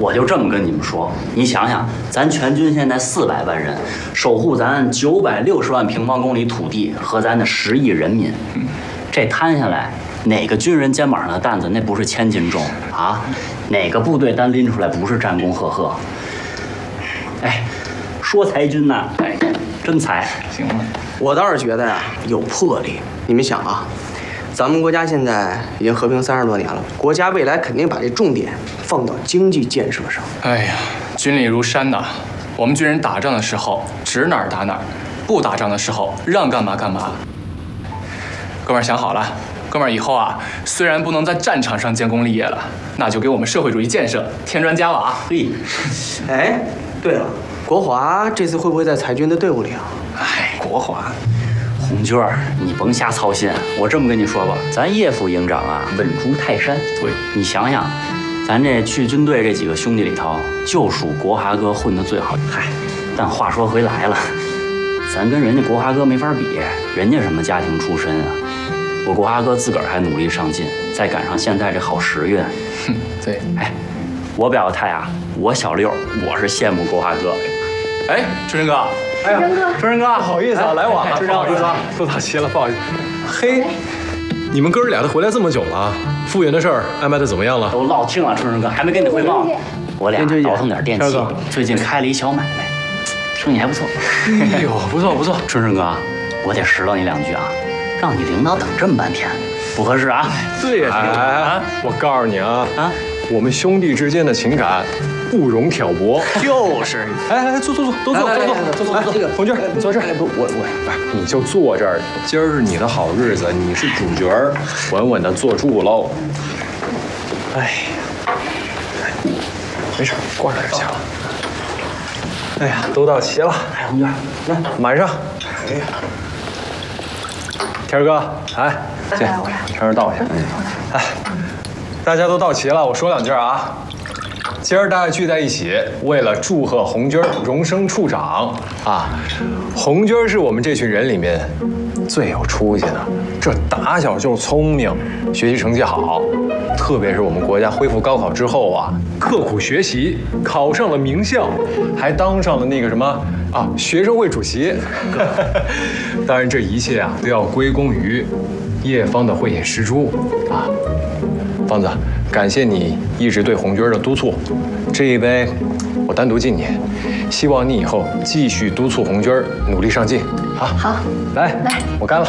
我就这么跟你们说，你想想，咱全军现在400万人，守护咱960万平方公里土地和咱的10亿人民，这摊下来，哪个军人肩膀上的担子那不是1000斤重啊？哪个部队单拎出来不是战功赫赫？哎，说裁军呐，哎，真裁。 行了， 我倒是觉得呀，有魄力。你们想啊，咱们国家现在已经和平30多年了，国家未来肯定把这重点放到经济建设上。 哎呀，军令如山呐，我们军人打仗的时候指哪儿打哪儿，不打仗的时候让干嘛干嘛。哥们儿想好了，哥们儿以后啊，虽然不能在战场上建功立业了，那就给我们社会主义建设添砖加瓦。 嘿， 哎，对了，国华这次会不会在裁军的队伍里啊？ 哎，国华。 红军儿，你甭瞎操心。我这么跟你说吧，咱叶副营长啊，稳如泰山。 对， 你想想，咱这去军队这几个兄弟里头，就属国华哥混得最好。嗨，但话说回来了，咱跟人家国华哥没法比，人家什么家庭出身啊？我国华哥自个儿还努力上进，再赶上现在这好时运。 哼，对， 哎，我表个态啊，我小六，我是羡慕国华哥。 哎，春生哥。 哎呀，春生哥， 不好意思啊，来晚了， 春生哥， 都到齐了，不好意思。嘿，你们哥俩都回来这么久了，复员的事儿安排的怎么样了？ 都落听了，春生哥还没跟你汇报。我俩倒腾点电器，最近开了一小买卖，生意还不错。 哎呦，不错不错。 春生哥，我得拾掇你2句啊，让你领导等这么半天，不合适啊。 对呀，哎，我告诉你啊，我们兄弟之间的情感不容挑拨。 就是， 哎，坐，都坐，这个红军，你坐这儿。不，我，你就坐这儿。今儿是你的好日子，你是主角儿，稳稳的坐住喽。哎，没事，挂上点枪。哎呀，都到齐了。 哎，红军， 来，满上。哎呀，天儿哥，哎，进，上这儿倒一下。哎，大家都到齐了，我说2句啊。今儿大家聚在一起，为了祝贺红军荣升处长啊！红军是我们这群人里面最有出息的，这打小就聪明，学习成绩好，特别是我们国家恢复高考之后啊，刻苦学习，考上了名校，还当上了那个什么啊学生会主席。当然，这一切啊都要归功于叶方的慧眼识珠啊，方子。感谢你一直对红军的督促，这一杯我单独敬你，希望你以后继续督促红军努力上进啊！ 好， 来，我干了。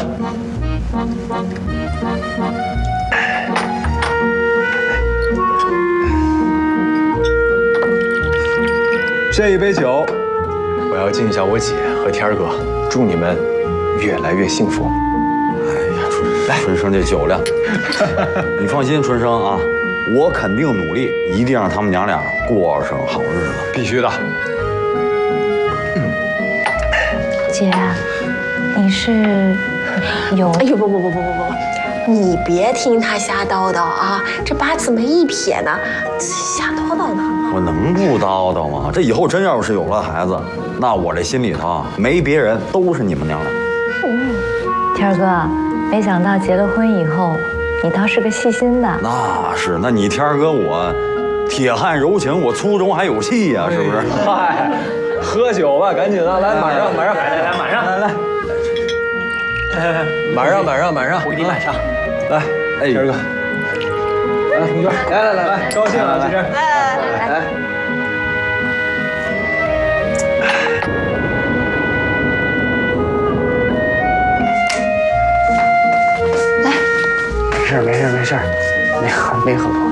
这一杯酒，我要敬一下我姐和天儿哥，祝你们越来越幸福。 哎呀，来，春生这酒量，你放心，春生啊。我肯定努力，一定让他们娘俩过上好日子。 必须的。 姐，你是有…… 哎呦不，你别听他瞎叨叨啊！这八字没一撇呢，瞎叨叨呢。 我能不叨叨吗？这以后真要是有了孩子，那我这心里头没别人，都是你们娘俩。 天儿哥，没想到结了婚以后。你倒是个细心的， 那是，那你天儿哥我，铁汉柔情，我粗中还有气呀，是不是？ 嗨，喝酒吧，赶紧的，来，满上， 来，满上， 来，满上， 我给你满上， 来，哎，天儿哥，来，红军，来，高兴了，这是，来。 没事，没喝多。